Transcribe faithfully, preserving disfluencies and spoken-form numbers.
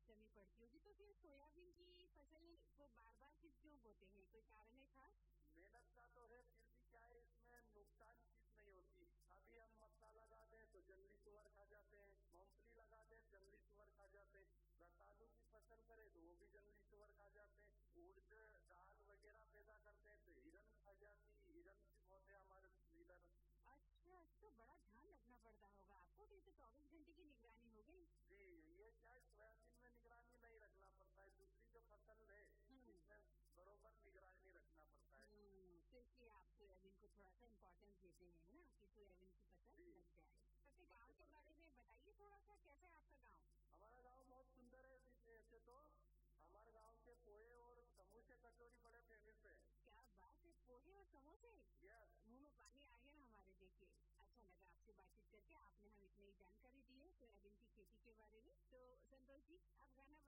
कमी पड़ती होगी, तो फिर सोयाबीन की फसल को बार बार फिर क्यों बोते हैं, कोई कारण है खास? मेहनत का तो है, फिर भी क्या है इसमें नुकसान चीज नहीं होती। अभी हम मक्का लगा दें तो जंगली सुअर खा जाते हैं, मूंगफली लगा दें जंगली सुअर खा जाते हैं, रतालू की फसल करें तो वो भी जंगली सुअर खा जाते हैं, उड़द दाल वगैरह पैदा करते हैं तो हिरन खा जाती, हिरन भी बहुत है हमारे इधर। अच्छा, तो बड़ा ध्यान रखना पड़ता होगा आपको, तो ये तो चौबीस घंटे की निगरानी हो गई। जी, ये क्या है, सोयाबीन में निगरानी नहीं रखना पड़ता है, दूसरी जो फसल है इसमें बरोबर निगरानी रखना पड़ता है। तो इसलिए आप सोयाबीन को थोड़ा सा इम्पोर्टेंस देते हैं ना, कि सोयाबीन की फसल लग जाए। वैसे गांव के बारे में बताइए थोड़ा सा, कैसा है आपका गांव? हमारा गांव बहुत सुंदर है, ऐसे तो हमारे गांव के पोहे और समोसे कचौरी बड़े फेमस है। क्या बात है, पोहे और समोसे? यस। मुंह में पानी आ गया हमारे। देखिए, अच्छा लगा आपसे बातचीत करके, आपने हमें इतनी जानकारी दी है सोयाबीन की खेती के बारे में। तो संतोष जी, आप गाना